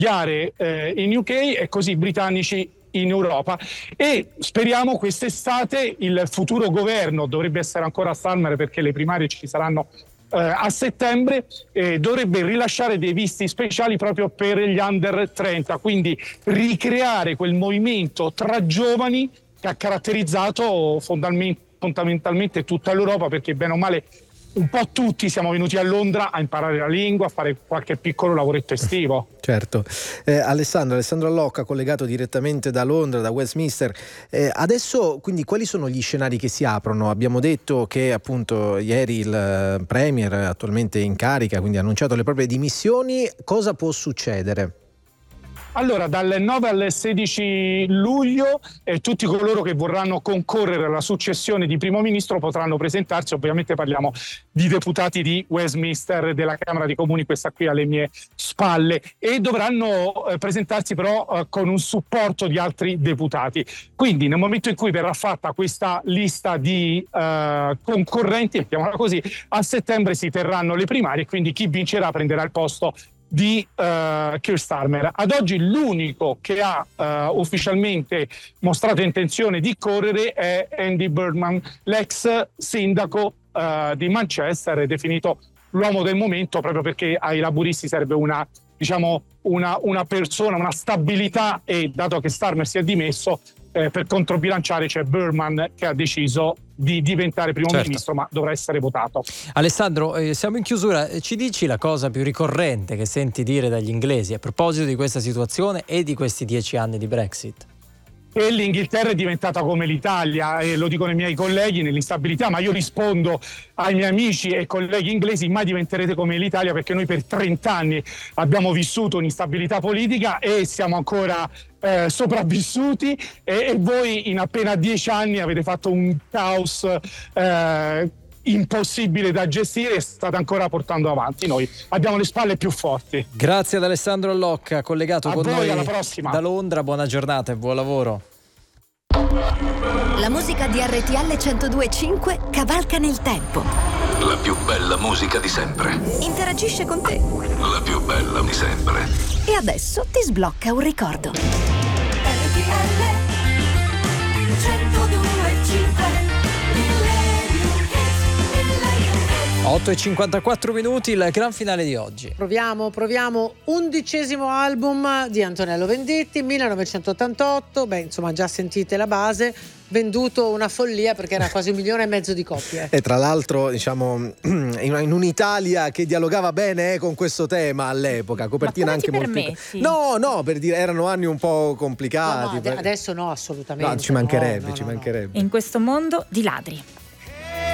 in UK e così i britannici in Europa. E speriamo quest'estate il futuro governo, dovrebbe essere ancora a Starmer perché le primarie ci saranno a settembre, dovrebbe rilasciare dei visti speciali proprio per gli under 30, quindi ricreare quel movimento tra giovani che ha caratterizzato fondamentalmente tutta l'Europa, perché bene o male un po' tutti siamo venuti a Londra a imparare la lingua, a fare qualche piccolo lavoretto estivo. Certo. Alessandro Allocca, collegato direttamente da Londra, da Westminster. Adesso, quindi, quali sono gli scenari che si aprono? Abbiamo detto che appunto ieri il Premier, attualmente in carica, quindi ha annunciato le proprie dimissioni. Cosa può succedere? Allora, dal 9 al 16 luglio tutti coloro che vorranno concorrere alla successione di primo ministro potranno presentarsi. Ovviamente parliamo di deputati di Westminster, della Camera dei Comuni, questa qui alle mie spalle, e dovranno presentarsi però con un supporto di altri deputati. Quindi nel momento in cui verrà fatta questa lista di concorrenti, mettiamola così, a settembre si terranno le primarie e quindi chi vincerà prenderà il posto di Keir Starmer. Ad oggi l'unico che ha ufficialmente mostrato intenzione di correre è Andy Burnham, l'ex sindaco di Manchester, definito l'uomo del momento proprio perché ai laburisti serve una persona, una stabilità, e dato che Starmer si è dimesso, per controbilanciare c'è Burnham che ha deciso di diventare primo ministro, ma dovrà essere votato. Alessandro, siamo in chiusura, ci dici la cosa più ricorrente che senti dire dagli inglesi a proposito di questa situazione e di questi 10 anni di Brexit? E l'Inghilterra è diventata come l'Italia, e lo dicono i miei colleghi, nell'instabilità, ma io rispondo ai miei amici e colleghi inglesi: mai diventerete come l'Italia, perché noi per 30 anni abbiamo vissuto un'instabilità politica e siamo ancora sopravvissuti, e voi in appena 10 anni avete fatto un caos impossibile da gestire e state ancora portando avanti. Noi abbiamo le spalle più forti. Grazie ad Alessandro Allocca, collegato con noi alla prossima. Da Londra. Buona giornata e buon lavoro. La musica di RTL 102.5 cavalca nel tempo. La più bella musica di sempre. Interagisce con te. La più bella di sempre. E adesso ti sblocca un ricordo. RTL 102.5. 8:54 il gran finale di oggi. Proviamo. 11° album di Antonello Venditti, 1988. Beh, insomma, già sentite la base. Venduto una follia perché era quasi 1,5 milioni di copie. E tra l'altro, diciamo, in un'Italia che dialogava bene con questo tema all'epoca, copertina anche molto. No, per dire, erano anni un po' complicati. No, adesso no, assolutamente. No, ci mancherebbe. In questo mondo di ladri.